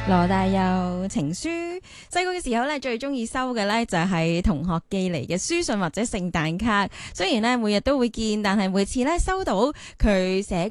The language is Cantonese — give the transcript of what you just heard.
羅大佑情書，細個嘅時候咧，最中意收嘅咧就係同學寄嚟嘅書信或者聖誕卡。雖然咧每日都會見，但係每次咧收到佢寫